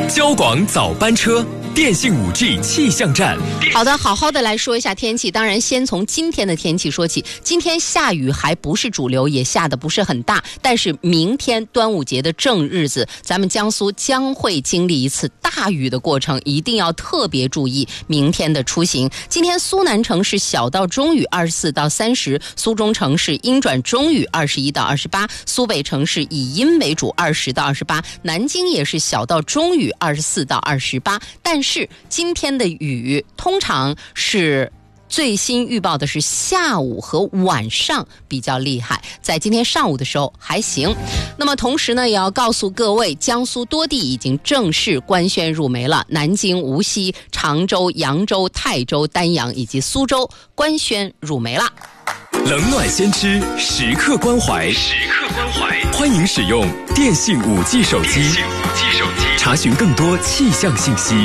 交广早班车，电信5G 气象站。 好的，好好的来说一下天气。当然，先从今天的天气说起。今天下雨还不是主流，也下的不是很大。但是明天端午节的正日子，咱们江苏将会经历一次大雨的过程，一定要特别注意明天的出行。今天苏南城是小到中雨24到30，苏中城是阴转中雨21到28，苏北城是以阴为主20到28，南京也是小到中雨24到28。但是今天的雨通常是最新预报的是下午和晚上比较厉害，在今天上午的时候还行。那么同时呢，也要告诉各位，江苏多地已经正式官宣入梅了，南京、无锡、常州、扬州、泰州、丹阳以及苏州官宣入梅了。 冷暖先知，时刻关怀，欢迎使用电信5G 手机，查询更多气象信息。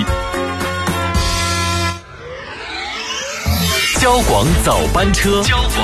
交广早班车，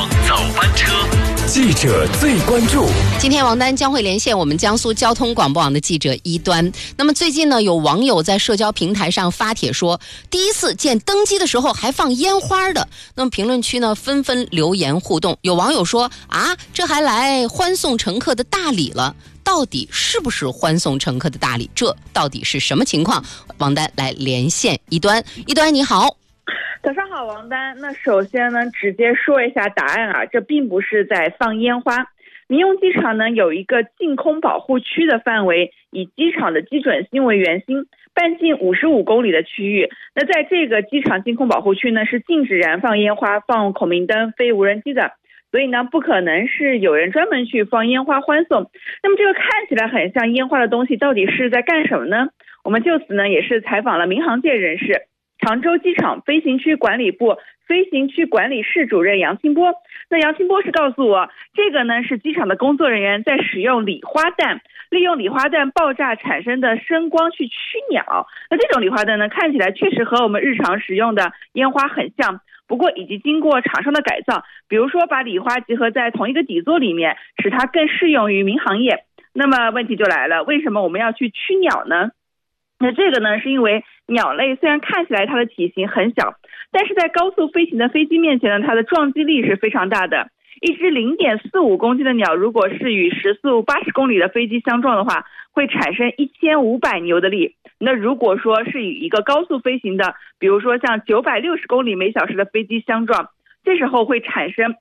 记者最关注。 今天王丹将会连线我们江苏交通广播网的记者一端。那么最近呢，有网友在社交平台上发帖说，第一次见登机的时候还放烟花的。那么评论区呢纷纷留言互动，有网友说啊，这还来欢送乘客的大礼了。到底是不是欢送乘客的大礼？这到底是什么情况？王丹来连线一端。一端你好。 早上好，王丹。那首先呢，直接说一下答案啊，这并不是在放烟花。民用机场呢有一个净空保护区的范围，以机场的基准星为圆心，半径55公里的区域。那在这个机场净空保护区呢，是禁止燃放烟花、放孔明灯、飞无人机的。所以呢，不可能是有人专门去放烟花欢送。那么这个看起来很像烟花的东西，到底是在干什么呢？我们就此呢也是采访了民航界人士。常州机场飞行区管理部飞行区管理室主任杨清波。那杨清波是告诉我，这个呢是机场的工作人员在使用礼花弹，利用礼花弹爆炸产生的声光去驱鸟。那这种礼花弹呢，看起来确实和我们日常使用的烟花很像，不过已经经过厂商的改造，比如说把礼花集合在同一个底座里面，使它更适用于民航业。那么问题就来了，为什么我们要去驱鸟呢？那这个呢，是因为鸟类虽然看起来它的体型很小，但是在高速飞行的飞机面前呢，它的撞击力是非常大的。一只0.45公斤的鸟，如果是与时速80公里的飞机相撞的话，会产生1500牛的力。那如果说是与一个高速飞行的，比如说像960公里每小时的飞机相撞，这时候会产生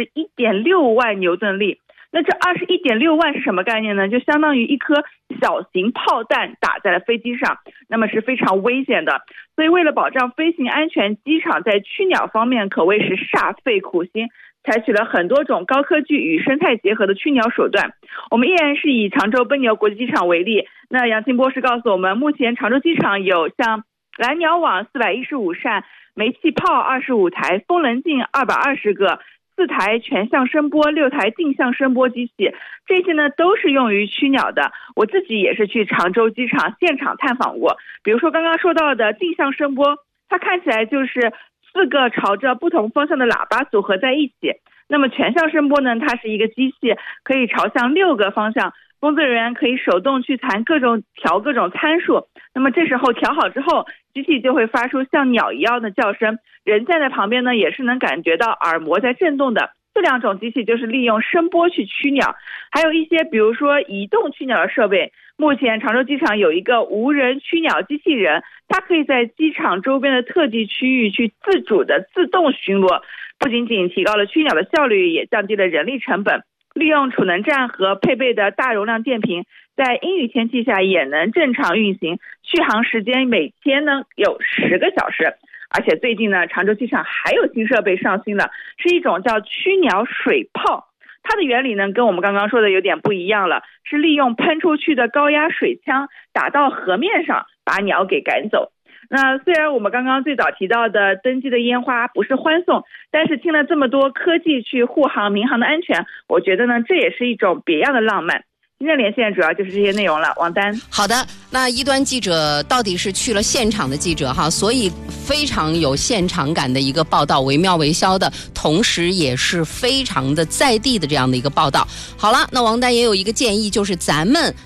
21.6万牛顿力。那这21.6万是什么概念呢？就相当于一颗小型炮弹打在了飞机上，那么是非常危险的。所以为了保障飞行安全，机场在驱鸟方面可谓是煞费苦心，采取了很多种高科技与生态结合的驱鸟手段。我们依然是以常州奔牛国际机场为例，那杨清波是告诉我们，目前常州机场有像蓝鸟网415扇、煤气炮25台、风棱镜220个、4台全向声波、6台定向声波机器，这些呢都是用于驱鸟的。我自己也是去常州机场现场探访过，比如说刚刚说到的定向声波，它看起来就是4个朝着不同方向的喇叭组合在一起。那么全向声波呢，它是一个机器，可以朝向6个方向，工作人员可以手动去调各种参数。那么这时候调好之后，机器就会发出像鸟一样的叫声，人站在旁边呢也是能感觉到耳膜在震动的。这2种机器就是利用声波去驱鸟。还有一些比如说移动驱鸟的设备，目前常州机场有一个无人驱鸟机器人，它可以在机场周边的特地区域去自主的自动巡逻，不仅仅提高了驱鸟的效率，也降低了人力成本。利用储能站和配备的大容量电瓶，在阴雨天气下也能正常运行，续航时间每天呢有10个小时。而且最近呢，常州机场还有新设备上新了，是一种叫驱鸟水炮。它的原理呢跟我们刚刚说的有点不一样了，是利用喷出去的高压水枪打到河面上，把鸟给赶走。那虽然我们刚刚最早提到的登机的烟花不是欢送，但是听了这么多科技去护航民航的安全，我觉得呢这也是一种别样的浪漫。今天连线主要就是这些内容了，王丹。 好的，那一端记者到底是去了现场的记者哈，所以非常有现场感的一个报道，惟妙惟肖的，同时也是非常的在地的这样的一个报道。好了，那王丹也有一个建议，就是咱们